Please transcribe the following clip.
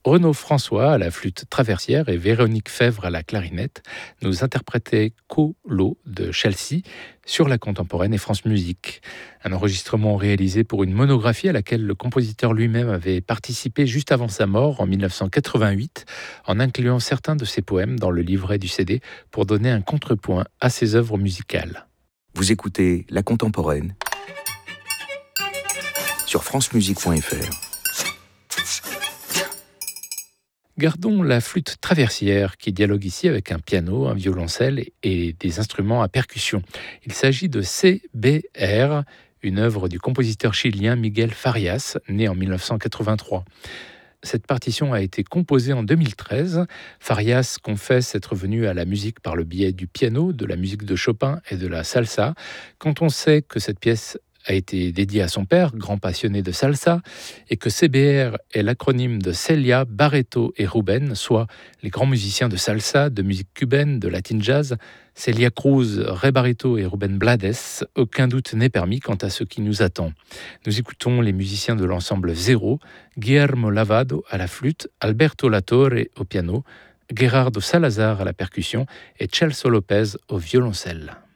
Renaud François à la flûte traversière et Véronique Fèvre à la clarinette nous interprétaient Colo de Chelsea sur la contemporaine et France Musique. Un enregistrement réalisé pour une monographie à laquelle le compositeur lui-même avait participé juste avant sa mort en 1988, en incluant certains de ses poèmes dans le livret du CD pour donner un contrepoint à ses œuvres musicales. Vous écoutez La Contemporaine sur francemusique.fr. Gardons la flûte traversière qui dialogue ici avec un piano, un violoncelle et des instruments à percussion. Il s'agit de CBR, une œuvre du compositeur chilien Miguel Farias, né en 1983. Cette partition a été composée en 2013. Farias confesse être venu à la musique par le biais du piano, de la musique de Chopin et de la salsa. Quand on sait que cette pièce a été dédiée à son père, grand passionné de salsa, et que CBR est l'acronyme de Celia, Barreto et Ruben, soit les grands musiciens de salsa, de musique cubaine, de latin jazz, Celia Cruz, Ray Barreto et Ruben Blades, aucun doute n'est permis quant à ce qui nous attend. Nous écoutons les musiciens de l'ensemble Zéro, Guillermo Lavado à la flûte, Alberto Latorre au piano, Gerardo Salazar à la percussion et Celso Lopez au violoncelle.